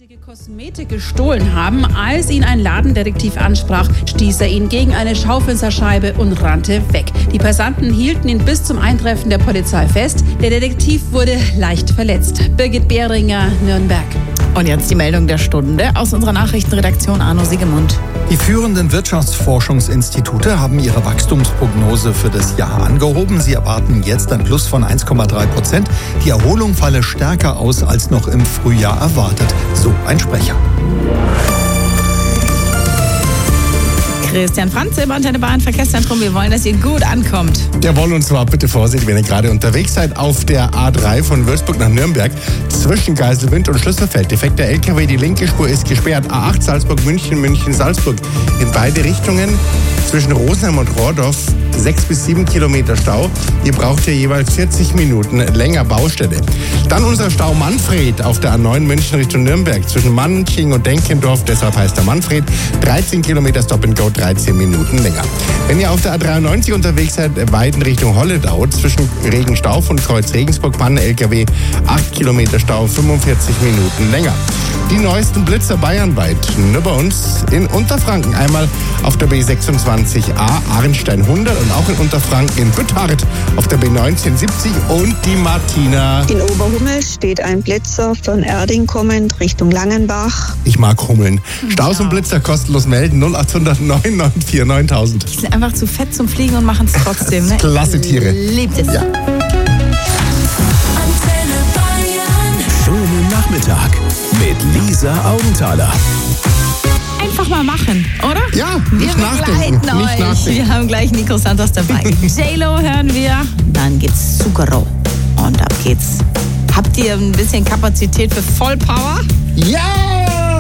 hochwertige Kosmetik gestohlen haben. Als ihn ein Ladendetektiv ansprach, stieß er ihn gegen eine Schaufensterscheibe und rannte weg. Die Passanten hielten ihn bis zum Eintreffen der Polizei fest. Der Detektiv wurde leicht verletzt. Birgit Behringer, Nürnberg. Und jetzt die Meldung der Stunde aus unserer Nachrichtenredaktion Arno Siegemund. Die führenden Wirtschaftsforschungsinstitute haben ihre Wachstumsprognose für das Jahr angehoben. Sie erwarten jetzt ein Plus von 1,3%. Die Erholung falle stärker aus als noch im Frühjahr erwartet. So ein Sprecher. Christian Franz im Antenne Bayern Verkehrszentrum. Wir wollen, dass ihr gut ankommt. Jawohl, und zwar bitte Vorsicht, wenn ihr gerade unterwegs seid auf der A3 von Würzburg nach Nürnberg zwischen Geiselwind und Schlüsselfeld. Defekter LKW, die linke Spur ist gesperrt. A8 Salzburg-München, München-Salzburg. In beide Richtungen zwischen Rosenheim und Rohrdorf 6 bis 7 Kilometer Stau. Ihr braucht ja jeweils 40 Minuten länger Baustelle. Dann unser Stau Manfred auf der A9 München Richtung Nürnberg zwischen Manching und Denkendorf. Deshalb heißt er Manfred. 13 Kilometer Stop and Go, 13 Minuten länger. Wenn ihr auf der A93 unterwegs seid, Weiden Richtung Holledau zwischen Regenstauf und Kreuz Regensburg, Pannen-LKW, 8 Kilometer Stau, 45 Minuten länger. Die neuesten Blitzer bayernweit, nur bei uns in Unterfranken. Einmal auf der B26a Arnstein 100 und auch in Unterfranken in Bütthard auf der B19 70 und die Martina. In Oberhummel steht ein Blitzer von Erding kommend Richtung Langenbach. Ich mag Hummeln. Staus und Blitzer kostenlos melden 0800 994 9000. Die sind einfach zu fett zum Fliegen und machen es trotzdem. Ne? Klasse Tiere. Liebt es. Ja. Schönen Nachmittag mit Lisa Augenthaler. Einfach mal machen, oder? Ja, Wir nicht nachdenken. begleiten Nicht euch. nachdenken. Wir haben gleich Nico Santos dabei. J-Lo hören wir. Dann geht's Zucchero. Und ab geht's. Habt ihr ein bisschen Kapazität für Vollpower? Ja!